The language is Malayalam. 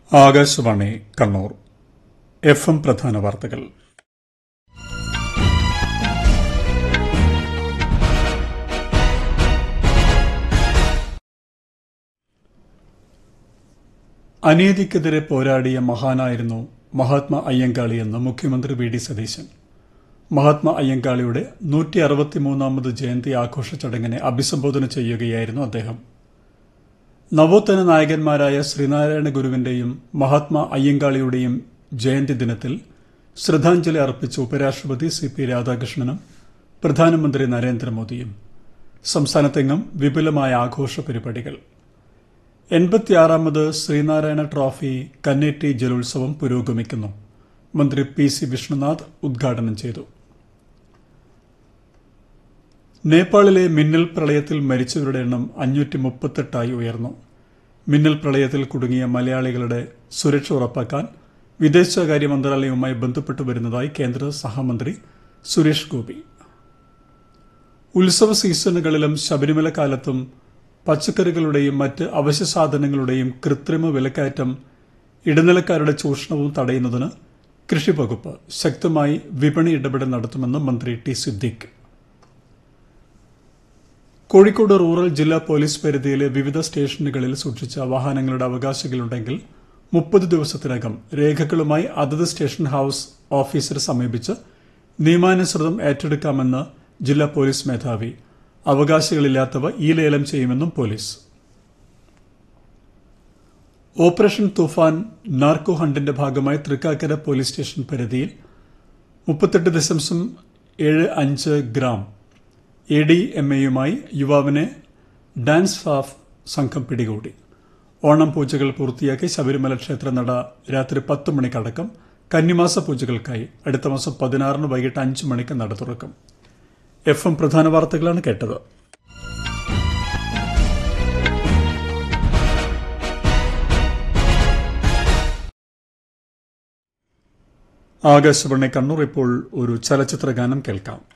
ആകാശവാണി കണ്ണൂർ FM പ്രധാന വാർത്തകൾ. അനീതിക്കെതിരെ പോരാടിയ മഹാനായിരുന്നു മഹാത്മാ അയ്യങ്കാളിയെന്ന് മുഖ്യമന്ത്രി വി ഡി സതീശൻ. മഹാത്മാ അയ്യങ്കാളിയുടെ 163ാമത് ജയന്തി ആഘോഷ ചടങ്ങിനെ അഭിസംബോധന ചെയ്യുകയായിരുന്നു അദ്ദേഹം. നവോത്ഥാന നായകന്മാരായ ശ്രീനാരായണ ഗുരുവിന്റെയും മഹാത്മാ അയ്യങ്കാളിയുടെയും ജയന്തി ദിനത്തിൽ ശ്രദ്ധാഞ്ജലി അർപ്പിച്ച ഉപരാഷ്ട്രപതി CP രാധാകൃഷ്ണനും പ്രധാനമന്ത്രി നരേന്ദ്രമോദിയും. സംസ്ഥാനത്തെങ്ങും വിപുലമായ ആഘോഷ പരിപാടികൾ. 86ാമത് ശ്രീനാരായണ ട്രോഫി കന്നേറ്റി ജലോത്സവം പുരോഗമിക്കുന്നു. മന്ത്രി PC വിഷ്ണുനാഥ് ഉദ്ഘാടനം ചെയ്തു. നേപ്പാളിലെ മിന്നൽ പ്രളയത്തിൽ മരിച്ചവരുടെ എണ്ണം 538 ഉയർന്നു. മിന്നൽ പ്രളയത്തിൽ കുടുങ്ങിയ മലയാളികളുടെ സുരക്ഷ ഉറപ്പാക്കാൻ വിദേശകാര്യ മന്ത്രാലയവുമായി ബന്ധപ്പെട്ടു വരുന്നതായി കേന്ദ്ര സഹമന്ത്രി സുരേഷ് ഗോപി. ഉത്സവ സീസണുകളിലും ശബരിമല കാലത്തും പച്ചക്കറികളുടെയും മറ്റ് അവശ്യ സാധനങ്ങളുടെയും കൃത്രിമ വിലക്കയറ്റം, ഇടനിലക്കാരുടെ ചൂഷണവും തടയുന്നതിന് കൃഷിവകുപ്പ് ശക്തമായി വിപണി ഇടപെടൽ നടത്തുമെന്ന് മന്ത്രി T. സിദ്ദിഖ്. കോഴിക്കോട് റൂറൽ ജില്ലാ പോലീസ് പരിധിയിലെ വിവിധ സ്റ്റേഷനുകളിൽ സൂക്ഷിച്ച വാഹനങ്ങളുടെ അവകാശികളുണ്ടെങ്കിൽ 30 ദിവസത്തിനകം രേഖകളുമായി അതത് സ്റ്റേഷൻ ഹൌസ് ഓഫീസറെ സമീപിച്ച് നിയമാനുസൃതം ഏറ്റെടുക്കാമെന്ന് ജില്ലാ പോലീസ് മേധാവി. അവകാശികളില്ലാത്തവ ലേലം ചെയ്യുമെന്നും പോലീസ്. ഓപ്പറേഷൻ തുഫാൻ നാർക്കോ ഹണ്ടിന്റെ ഭാഗമായി തൃക്കാക്കര പോലീസ് സ്റ്റേഷൻ പരിധിയിൽ 38.75 ഗ്രാം ADMAയുമായി യുവാവിനെ ഡാൻസ് ഫാഫ് സംഘം പിടികൂടി. ഓണം പൂജകൾ പൂർത്തിയാക്കി ശബരിമല ക്ഷേത്രനട രാത്രി 10 മണിക്കടക്കം കന്നിമാസ പൂജകൾക്കായി അടുത്ത മാസം 16 വൈകിട്ട് 5 മണിക്ക് നട തുറക്കും. FM പ്രധാന വാർത്തകളാണ് കേട്ടത്. ആകാശവാണി കണ്ണൂർ. ഇപ്പോൾ ഒരു ചലച്ചിത്ര ഗാനം കേൾക്കാം.